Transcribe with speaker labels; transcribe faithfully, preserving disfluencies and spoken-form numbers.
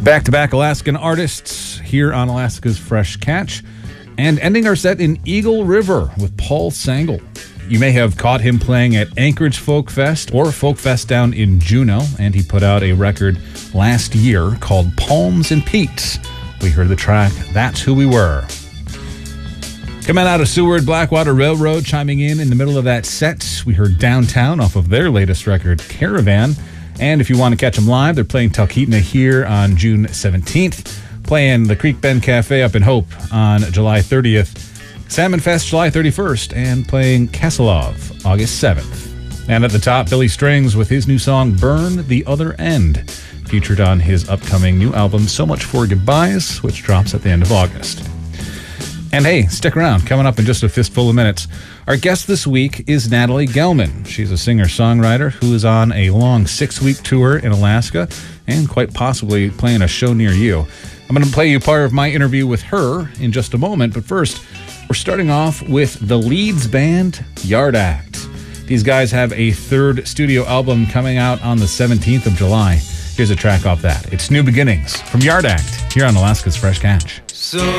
Speaker 1: Back-to-back Alaskan artists here on Alaska's Fresh Catch. And ending our set in Eagle River with Paul Sangle. You may have caught him playing at Anchorage Folk Fest or Folk Fest down in Juneau, and he put out a record last year called Palms and Peaks. We heard the track, That's Who We Were. Coming out of Seward, Blackwater Railroad, chiming in in the middle of that set, we heard Downtown off of their latest record, Caravan. And if you want to catch them live, they're playing Talkeetna here on June seventeenth, playing the Creek Bend Cafe up in Hope on July thirtieth, Salmon Fest July thirty-first, and playing Kasselov August seventh. And at the top, Billy Strings with his new song, Burn the Other End, featured on his upcoming new album, So Much for Goodbyes, which drops at the end of August. And hey, stick around. Coming up in just a fistful of minutes, our guest this week is Natalie Gelman. She's a singer-songwriter who is on a long six-week tour in Alaska and quite possibly playing a show near you. I'm going to play you part of my interview with her in just a moment, but first, we're starting off with the Leeds band, Yard Act. These guys have a third studio album coming out on the seventeenth of July. Here's a track off that. It's New Beginnings from Yard Act here on Alaska's Fresh Catch.
Speaker 2: So